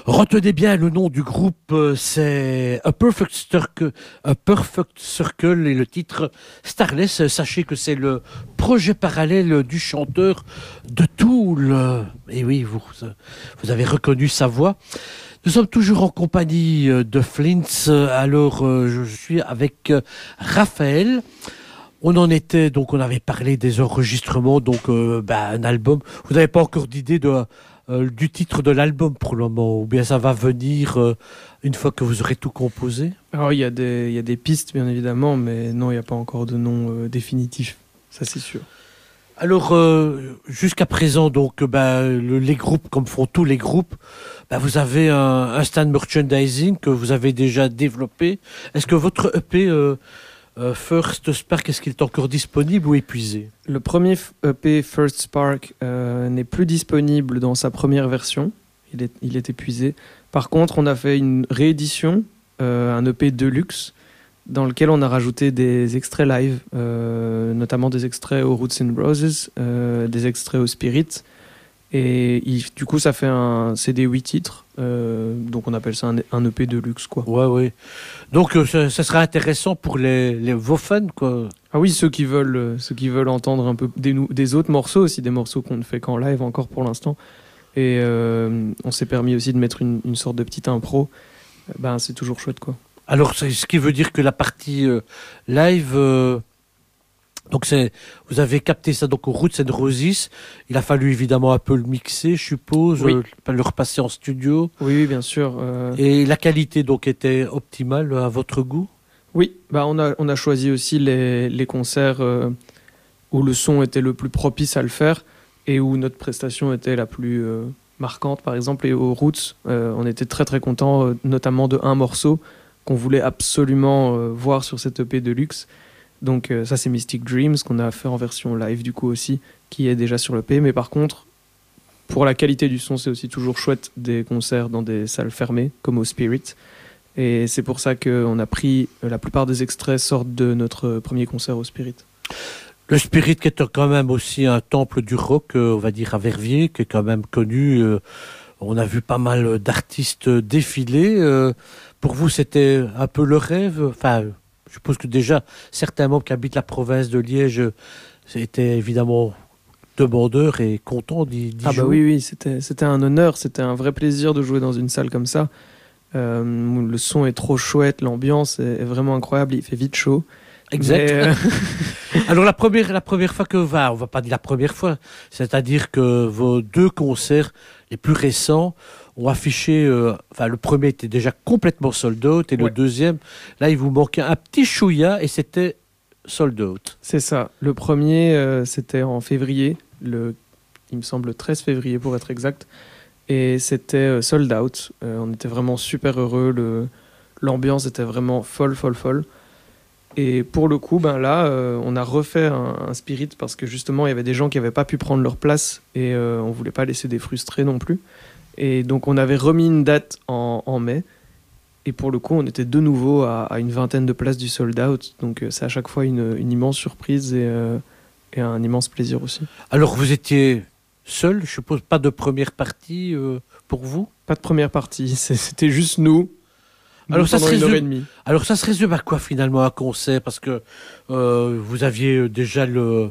Retenez bien le nom du groupe, c'est A Perfect Circle et le titre Starless. Sachez que c'est le projet parallèle du chanteur de Tool. Et oui, vous avez reconnu sa voix. Nous sommes toujours en compagnie de Flints. Alors, je suis avec Raphaël. On en était, donc on avait parlé des enregistrements, donc un album. Vous n'avez pas encore d'idée du titre de l'album pour le moment, ou bien ça va venir une fois que vous aurez tout composé? Alors il y a des pistes bien évidemment, mais non, il n'y a pas encore de nom définitif, ça c'est sûr. Alors, jusqu'à présent, donc, les groupes, comme font tous les groupes, vous avez un stand merchandising que vous avez déjà développé. Est-ce que votre EP First Spark, est-ce qu'il est encore disponible ou épuisé? Le premier EP First Spark n'est plus disponible dans sa première version, il est épuisé. Par contre, on a fait une réédition, un EP Deluxe, dans lequel on a rajouté des extraits live, notamment des extraits aux Roots and Roses, des extraits au Spirit. Et du coup, ça fait un CD 8 titres. Donc, on appelle ça un EP de luxe, quoi. Ouais. Donc, ça sera intéressant pour vos fans, quoi. Ah oui, ceux qui veulent entendre un peu des autres morceaux aussi, des morceaux qu'on ne fait qu'en live encore pour l'instant. Et on s'est permis aussi de mettre une sorte de petite impro. C'est toujours chouette, quoi. Alors, ce qui veut dire que la partie live... Donc vous avez capté ça donc aux Roots and Roses. Il a fallu évidemment un peu le mixer, je suppose, oui. Le repasser en studio. Oui, bien sûr. Et la qualité donc était optimale à votre goût? Oui, on a choisi aussi les concerts où le son était le plus propice à le faire et où notre prestation était la plus marquante, par exemple. Et aux Roots, on était très très contents, notamment de un morceau qu'on voulait absolument voir sur cette EP de luxe. Donc ça c'est Mystic Dreams qu'on a fait en version live du coup aussi, qui est déjà sur l'EP. Mais par contre, pour la qualité du son, c'est aussi toujours chouette des concerts dans des salles fermées, comme au Spirit. Et c'est pour ça qu'on a pris, la plupart des extraits sortent de notre premier concert au Spirit. Le Spirit qui est quand même aussi un temple du rock, on va dire à Verviers, qui est quand même connu. On a vu pas mal d'artistes défiler. Pour vous, c'était un peu le rêve? Enfin... Je suppose que déjà, certains membres qui habitent la province de Liège étaient évidemment demandeurs et contents d'y jouer. Oui, c'était un honneur, c'était un vrai plaisir de jouer dans une salle comme ça. Le son est trop chouette, l'ambiance est vraiment incroyable, il fait vite chaud. Exact. Alors la première fois on va pas dire la première fois, c'est-à-dire que vos deux concerts les plus récents ont affiché, le premier était déjà complètement sold out et le deuxième, là il vous manquait un petit chouïa et c'était sold out. C'est ça. Le premier, c'était en février, il me semble 13 février pour être exact, et c'était sold out. On était vraiment super heureux, l'ambiance était vraiment folle. Et pour le coup, on a refait un Spirit parce que justement, il y avait des gens qui n'avaient pas pu prendre leur place et on ne voulait pas laisser des frustrés non plus. Et donc, on avait remis une date en mai. Et pour le coup, on était de nouveau à une vingtaine de places du sold out. Donc, c'est à chaque fois une immense surprise et un immense plaisir aussi. Alors, vous étiez seul, je suppose, pas de première partie pour vous? Pas de première partie, c'était juste nous. Alors ça, Alors ça se résume à quoi finalement un concert? Parce que vous aviez déjà le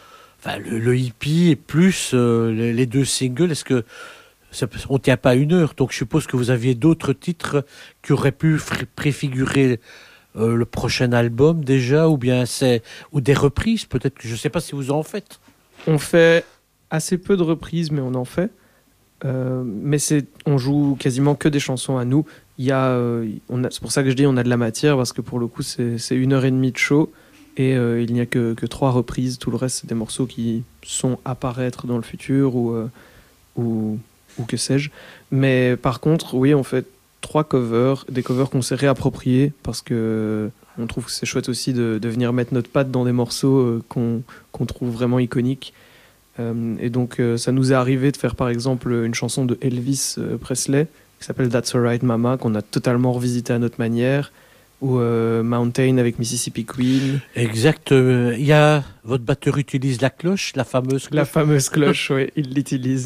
hippie et plus les deux singles. Est-ce que on ne tient pas à une heure? Donc je suppose que vous aviez d'autres titres qui auraient pu préfigurer le prochain album déjà, ou des reprises peut-être. Je ne sais pas si vous en faites. On fait assez peu de reprises, mais on en fait. Mais on joue quasiment que des chansons à nous. C'est pour ça que je dis on a de la matière, parce que pour le coup c'est 1h30 de show et il n'y a que 3 reprises. Tout le reste c'est des morceaux qui sont à paraître dans le futur ou que sais-je. Mais par contre oui, on fait 3 covers, des covers qu'on s'est réappropriés parce que on trouve que c'est chouette aussi de venir mettre notre patte dans des morceaux qu'on trouve vraiment iconiques. Et donc ça nous est arrivé de faire par exemple une chanson de Elvis Presley qui s'appelle That's Alright Mama, qu'on a totalement revisité à notre manière, ou Mountain avec Mississippi Queen. Exact. Votre batteur utilise la cloche, la fameuse cloche. La fameuse cloche, oui, il l'utilise.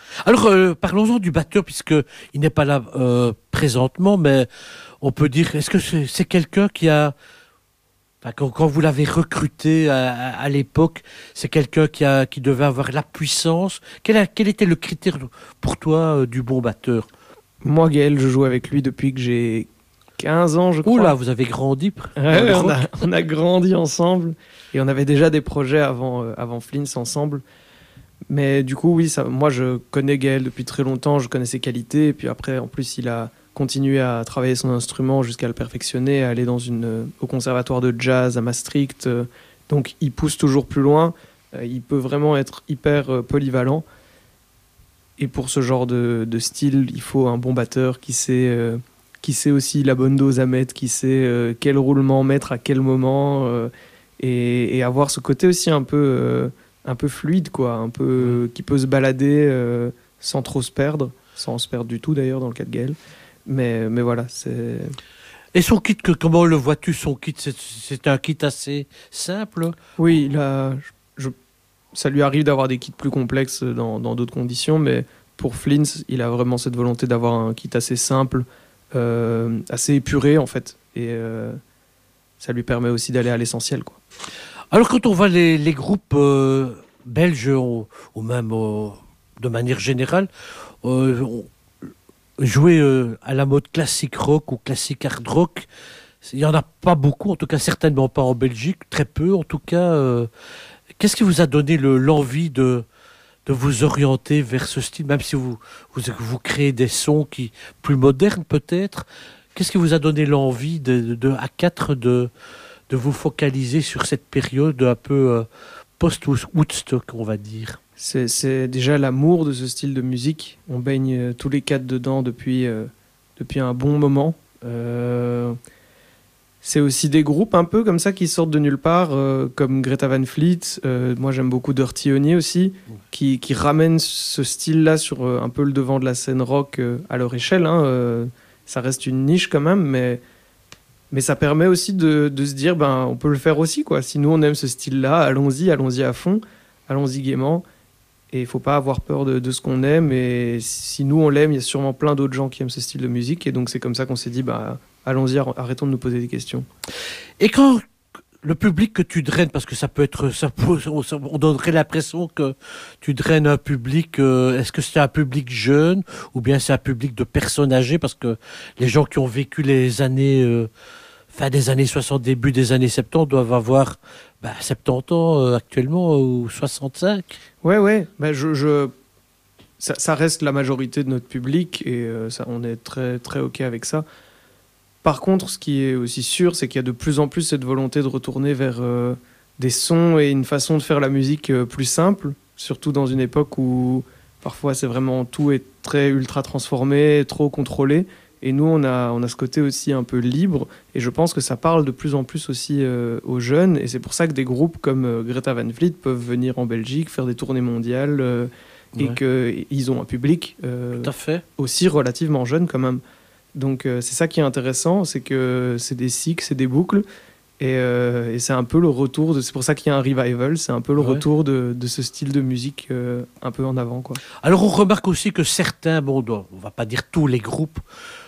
Alors, parlons-en du batteur, puisqu'il n'est pas là présentement, mais on peut dire, est-ce que c'est quelqu'un qui a... Enfin, quand vous l'avez recruté à l'époque, c'est quelqu'un qui devait avoir la puissance. Quel était le critère pour toi du bon batteur? Moi, Gaël, je joue avec lui depuis que j'ai 15 ans, je crois. Oula, vous avez grandi. Ouais, on a grandi ensemble et on avait déjà des projets avant Flins ensemble. Mais du coup, oui, moi je connais Gaël depuis très longtemps, je connais ses qualités. Et puis après, en plus, il a continué à travailler son instrument jusqu'à le perfectionner, à aller au conservatoire de jazz à Maastricht. Donc il pousse toujours plus loin. Il peut vraiment être hyper polyvalent. Et pour ce genre de style, il faut un bon batteur qui sait aussi la bonne dose à mettre, qui sait quel roulement mettre à quel moment, et avoir ce côté aussi un peu fluide, quoi, un peu qui peut se balader sans trop se perdre, sans se perdre du tout d'ailleurs dans le cas de Gaël. Mais voilà, c'est... Et son kit, comment le vois-tu, son kit? C'est un kit assez simple? Oui, ça lui arrive d'avoir des kits plus complexes dans d'autres conditions, mais pour Flins, il a vraiment cette volonté d'avoir un kit assez simple, assez épuré en fait, et ça lui permet aussi d'aller à l'essentiel, quoi. Alors quand on voit les groupes belges, ou même de manière générale, jouer à la mode classique rock ou classique hard rock, il n'y en a pas beaucoup, en tout cas certainement pas en Belgique, très peu en tout cas. Qu'est-ce qui vous a donné l'envie de vous orienter vers ce style, même si vous créez des sons plus modernes peut-être? Qu'est-ce qui vous a donné l'envie à quatre de vous focaliser sur cette période un peu post-Woodstock, on va dire? C'est déjà l'amour de ce style de musique. On baigne tous les quatre dedans depuis un bon moment. C'est aussi des groupes un peu comme ça qui sortent de nulle part, comme Greta Van Fleet. Moi, j'aime beaucoup Dirty Honey aussi, qui ramènent ce style-là sur un peu le devant de la scène rock à leur échelle. Ça reste une niche quand même, mais ça permet aussi de se dire, on peut le faire aussi, quoi. Si nous, on aime ce style-là, allons-y à fond, allons-y gaiement. Et il ne faut pas avoir peur de ce qu'on aime. Et si nous, on l'aime, il y a sûrement plein d'autres gens qui aiment ce style de musique. Et donc, c'est comme ça qu'on s'est dit, allons-y, arrêtons de nous poser des questions. Et quand le public que tu draines, parce que on donnerait l'impression que tu draines un public, est-ce que c'est un public jeune ou bien c'est un public de personnes âgées? Parce que les gens qui ont vécu les années, fin des années 60, début des années 70 doivent avoir 70 ans actuellement ou 65. Ouais. Ça reste la majorité de notre public et on est très, très OK avec ça. Par contre, ce qui est aussi sûr, c'est qu'il y a de plus en plus cette volonté de retourner vers des sons et une façon de faire la musique plus simple, surtout dans une époque où parfois c'est vraiment tout est très ultra transformé, trop contrôlé. Et nous, on a ce côté aussi un peu libre. Et je pense que ça parle de plus en plus aussi aux jeunes. Et c'est pour ça que des groupes comme Greta Van Fleet peuvent venir en Belgique, faire des tournées mondiales et qu'ils ont un public tout à fait. Aussi relativement jeune quand même. Donc c'est ça qui est intéressant, c'est que c'est des cycles, c'est des boucles. Et c'est un peu le retour, c'est pour ça qu'il y a un revival, c'est un peu le retour de ce style de musique un peu en avant, quoi. Alors on remarque aussi que certains, on va pas dire tous les groupes,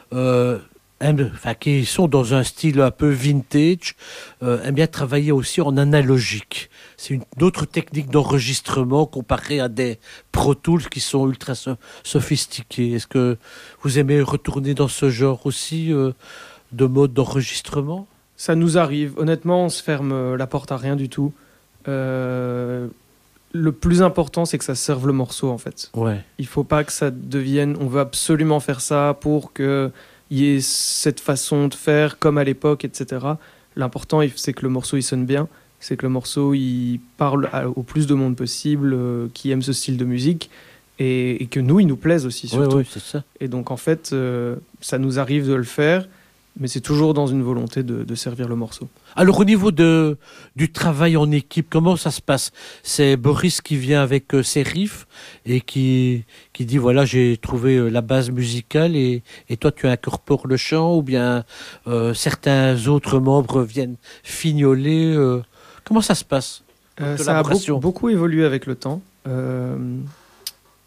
qui sont dans un style un peu vintage, aiment bien travailler aussi en analogique. C'est une autre technique d'enregistrement comparée à des Pro Tools qui sont ultra sophistiqués. Est-ce que vous aimez retourner dans ce genre aussi de mode d'enregistrement? Ça nous arrive. Honnêtement, on se ferme la porte à rien du tout. Le plus important, c'est que ça serve le morceau, en fait. Ouais. Il faut pas que ça devienne... On veut absolument faire ça pour qu'il y ait cette façon de faire, comme à l'époque, etc. L'important, c'est que le morceau, il sonne bien. C'est que le morceau, il parle au plus de monde possible, qui aime ce style de musique. Et que nous, il nous plaise aussi, surtout. Oui, c'est ça. Et donc, en fait, ça nous arrive de le faire. Mais c'est toujours dans une volonté de servir le morceau. Alors au niveau du travail en équipe, comment ça se passe? C'est Boris qui vient avec ses riffs et qui dit voilà, j'ai trouvé la base musicale et toi tu incorpores le chant, ou bien certains autres membres viennent fignoler, comment ça se passe? Ça a beaucoup évolué avec le temps.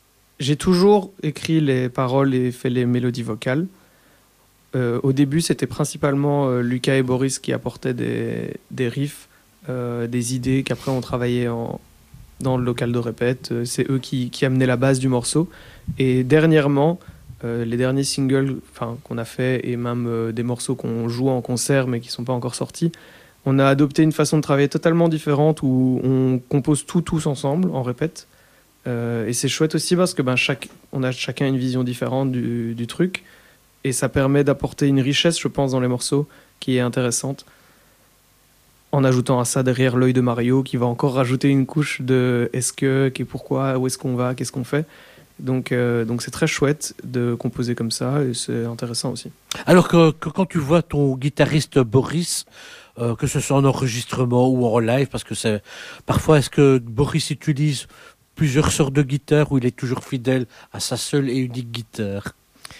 J'ai toujours écrit les paroles et fait les mélodies vocales. Au début, c'était principalement Lucas et Boris qui apportaient des riffs, des idées qu'après on travaillait dans le local de répète. C'est eux qui amenaient la base du morceau. Et dernièrement, les derniers singles qu'on a fait et même des morceaux qu'on joue en concert mais qui ne sont pas encore sortis, on a adopté une façon de travailler totalement différente où on compose tout tous ensemble en répète. Et c'est chouette aussi parce que on a chacun une vision différente du truc et ça permet d'apporter une richesse, je pense, dans les morceaux qui est intéressante, en ajoutant à ça derrière l'œil de Mario qui va encore rajouter une couche de est-ce que, pourquoi, où est-ce qu'on va, qu'est-ce qu'on fait. Donc c'est très chouette de composer comme ça et c'est intéressant aussi. Alors que quand tu vois ton guitariste Boris, que ce soit en enregistrement ou en live, parce que parfois est-ce que Boris utilise plusieurs sortes de guitares ou il est toujours fidèle à sa seule et unique guitare?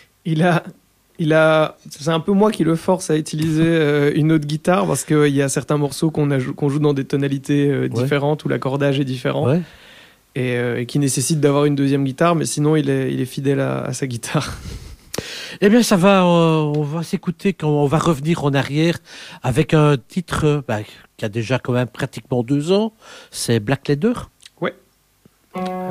C'est un peu moi qui le force à utiliser une autre guitare parce qu'il y a certains morceaux qu'on joue dans des tonalités différentes où l'accordage est différent et qui nécessitent d'avoir une deuxième guitare, mais sinon il est fidèle à sa guitare. Eh bien, ça va, on va s'écouter quand on va revenir en arrière avec un titre qui a déjà quand même pratiquement 2 ans, c'est Black Leather. Ouais.